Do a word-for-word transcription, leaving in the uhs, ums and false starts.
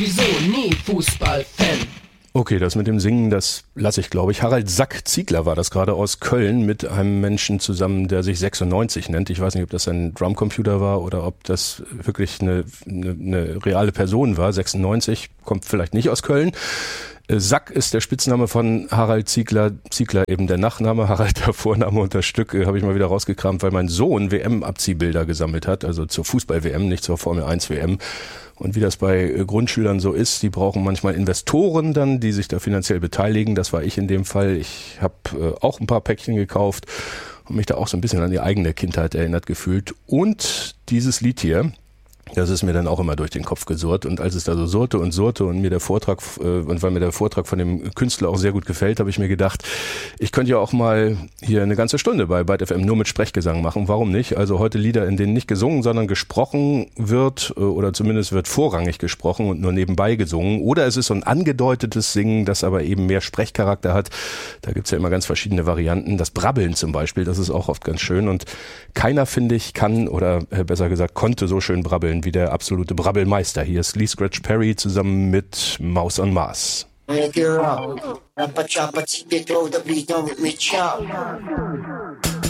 Wieso nie Fußballfan? Okay, das mit dem Singen, das lasse ich, glaube ich. Harald Sack-Ziegler war das gerade aus Köln mit einem Menschen zusammen, der sich sechsundneunzig nennt. Ich weiß nicht, ob das ein Drumcomputer war oder ob das wirklich eine, eine, eine reale Person war. sechsundneunzig, kommt vielleicht nicht aus Köln. Sack ist der Spitzname von Harald Ziegler, Ziegler eben der Nachname, Harald der Vorname und das Stück äh, habe ich mal wieder rausgekramt, weil mein Sohn W M-Abziehbilder gesammelt hat, also zur Fußball-W M, nicht zur Formel eins W M. Und wie das bei äh, Grundschülern so ist, die brauchen manchmal Investoren dann, die sich da finanziell beteiligen. Das war ich in dem Fall. Ich habe äh, auch ein paar Päckchen gekauft und mich da auch so ein bisschen an die eigene Kindheit erinnert gefühlt. Und dieses Lied hier, das ist mir dann auch immer durch den Kopf gesurrt. Und als es da so surrte und surrte und mir der Vortrag, äh, und weil mir der Vortrag von dem Künstler auch sehr gut gefällt, habe ich mir gedacht, ich könnte ja auch mal hier eine ganze Stunde bei Byte F M nur mit Sprechgesang machen. Warum nicht? Also heute Lieder, in denen nicht gesungen, sondern gesprochen wird, äh, oder zumindest wird vorrangig gesprochen und nur nebenbei gesungen. Oder es ist so ein angedeutetes Singen, das aber eben mehr Sprechcharakter hat. Da gibt's ja immer ganz verschiedene Varianten. Das Brabbeln zum Beispiel, das ist auch oft ganz schön. Und keiner, finde ich, kann oder äh, besser gesagt konnte so schön brabbeln wie der absolute Brabbelmeister. Hier ist Lee Scratch Perry zusammen mit Maus on Mars. Make it up. Rappa choppa, keep it low, the beat on with me chop.